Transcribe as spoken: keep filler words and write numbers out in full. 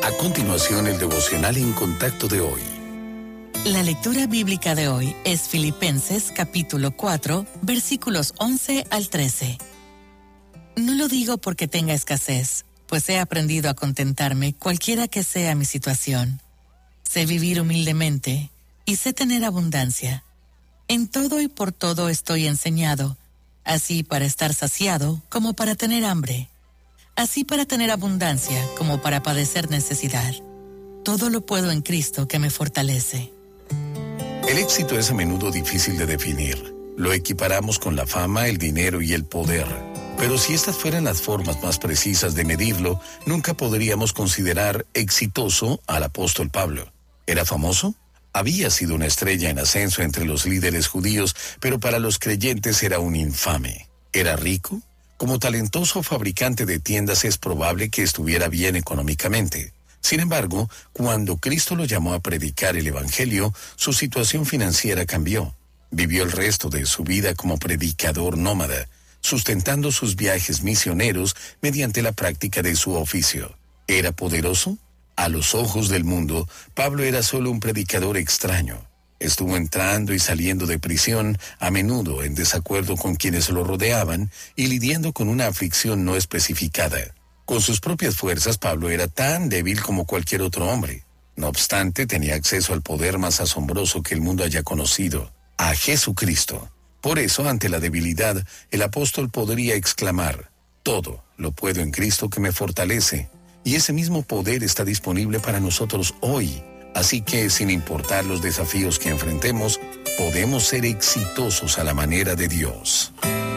A continuación, el devocional en contacto de hoy. La lectura bíblica de hoy es Filipenses capítulo cuatro, versículos once al trece. No lo digo porque tenga escasez, pues he aprendido a contentarme cualquiera que sea mi situación. Sé vivir humildemente y sé tener abundancia. En todo y por todo estoy enseñado, así para estar saciado como para tener hambre, así para tener abundancia como para padecer necesidad. Todo lo puedo en Cristo que me fortalece. El éxito es a menudo difícil de definir. Lo equiparamos con la fama, el dinero y el poder. Pero si estas fueran las formas más precisas de medirlo, nunca podríamos considerar exitoso al apóstol Pablo. ¿Era famoso? Había sido una estrella en ascenso entre los líderes judíos, pero para los creyentes era un infame. ¿Era rico? Como talentoso fabricante de tiendas es probable que estuviera bien económicamente. Sin embargo, cuando Cristo lo llamó a predicar el Evangelio, su situación financiera cambió. Vivió el resto de su vida como predicador nómada, sustentando sus viajes misioneros mediante la práctica de su oficio. ¿Era poderoso? A los ojos del mundo, Pablo era solo un predicador extraño. Estuvo entrando y saliendo de prisión, a menudo en desacuerdo con quienes lo rodeaban y lidiando con una aflicción no especificada. Con sus propias fuerzas, Pablo era tan débil como cualquier otro hombre. No obstante, tenía acceso al poder más asombroso que el mundo haya conocido, a Jesucristo. Por eso, ante la debilidad, el apóstol podría exclamar: todo lo puedo en Cristo que me fortalece. Y ese mismo poder está disponible para nosotros hoy. Así que, sin importar los desafíos que enfrentemos, podemos ser exitosos a la manera de Dios.